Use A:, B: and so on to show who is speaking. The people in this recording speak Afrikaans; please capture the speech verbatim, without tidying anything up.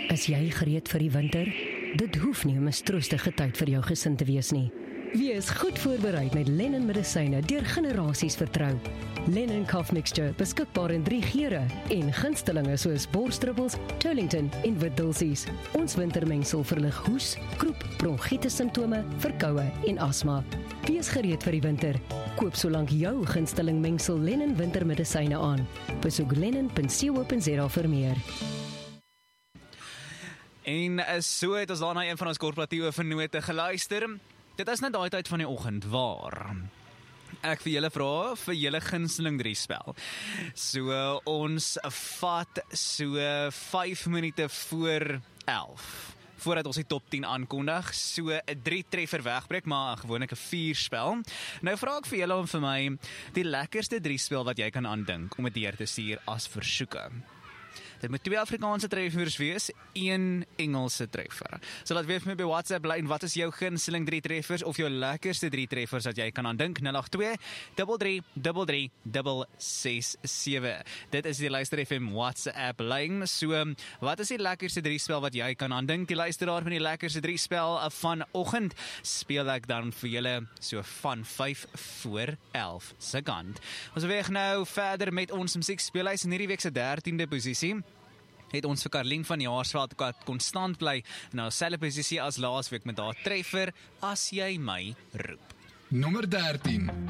A: Is jy gereed vir die winter? Dit hoef nie 'n mistroostige tyd vir jou gesin te wees nie. Wees goed voorbereid met Lennon medisyne deur generasies vertrou. Lennon Cough Mixture, beskikbaar in drie geure en gunstelinge soos borsdruppels, Turlington en Wit-Dulcies. Ons wintermengsel verlig hoes, kroep, bronchitis simptome, verkoue en asma. Wees gereed vir die winter. Koop solank jou gunsteling mengsel Lennon wintermedisyne aan. Besoek lennon punt co punt za vir meer.
B: En so het ons daarna een van ons korporatiewe vennote geluister. Dit is net daai tyd van die oggend waar ek vir julle vra vir julle gunsteling drie spel. So ons vat so vyf minute voor elf. Voordat ons die top tien aankondig, so 'n drie treffer wegbreek, maar gewoonlik 'n vier spel. Nou vra ek vir julle om vir my die lekkerste drie spel wat jy kan aandink om dit deur te stuur as versoeke. Dit moet twee Afrikaanse treffers wees, een Engelse treffer. So laat weet vir my by WhatsApp lyn, wat is jou gunsteling drie treffers of jou lekkerste drie treffers wat jy kan aandink? nul agt twee, drie drie drie drie, ses ses sewe. Dit is die Luister F M WhatsApp lyn. So, wat is die lekkerste drie spel wat jy kan aandink? Die luisteraar van die lekkerste drie spel vanoggend speel ek dan vir julle so van vyf voor elf se kant. Ons weeg nou verder met ons musiekspeellys in hierdie week se dertiende posisie. Het ons vir Karlien van Jaarsveld wat konstant bly in haar selfde posisie as laasweek met haar treffer As Jy My Roep.
C: Nommer dertien.